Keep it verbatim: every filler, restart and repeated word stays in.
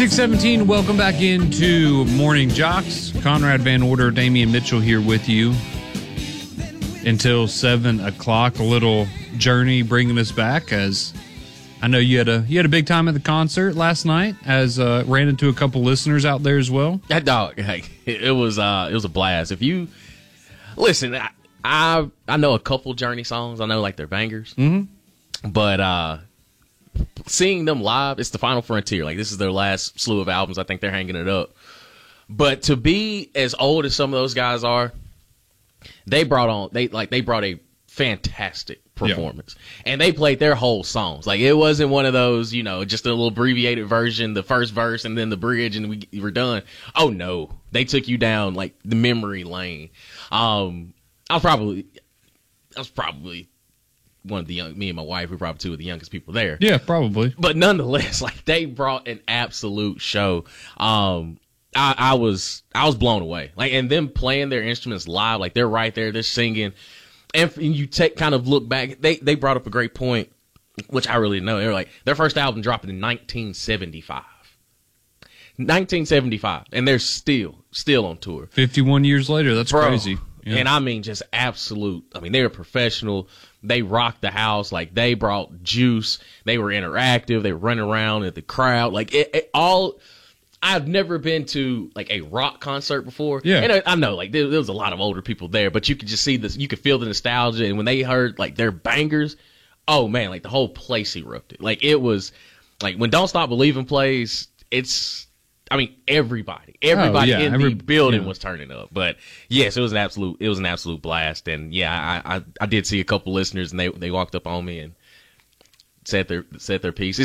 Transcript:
six seventeen, welcome back into Morning Jocks. Conrad Van Order, Damian Mitchell here with you until seven o'clock. A little journey bringing us back, as I know you had a you had a big time at the concert last night, as uh, ran into a couple listeners out there as well. That dog, hey, it was uh, it was a blast. If you listen, I I, I know a couple Journey songs. I know like they're bangers, Mm-hmm. but uh, seeing them live, it's the final frontier. Like, this is their last slew of albums. I think they're hanging it up. But to be as old as some of those guys are, they brought on they like they brought a fantastic performance. Yeah. And they played their whole songs. Like, it wasn't one of those, you know, just a little abbreviated version, the first verse and then the bridge and we were done. Oh no. They took you down like the memory lane. Um I was probably I was probably one of the young, me and my wife were probably two of the youngest people there. Yeah, probably. But nonetheless, like, they brought an absolute show. Um, I, I was, I was blown away. Like, and them playing their instruments live, like, they're right there, they're singing. And you take kind of look back, they, they brought up a great point, which I really didn't know. They were like, their first album dropped in nineteen seventy-five. nineteen seventy-five. And they're still, still on tour. fifty-one years later. That's Bro, crazy. Yeah. And I mean, just absolute. I mean, they were professional. They rocked the house. Like, they brought juice. They were interactive. They were running around at the crowd. Like, it, it all. I've never been to like a rock concert before. Yeah. And I, I know, like, there, there was a lot of older people there, but you could just see this. You could feel the nostalgia. And when they heard like their bangers, oh man, like the whole place erupted. Like, it was like when Don't Stop Believing plays. It's. I mean, everybody, everybody oh, yeah. in Every, the building yeah. was turning up. But yes, it was an absolute, it was an absolute blast. And yeah, I, I, I did see a couple listeners, and they, they walked up on me and said their, said their piece.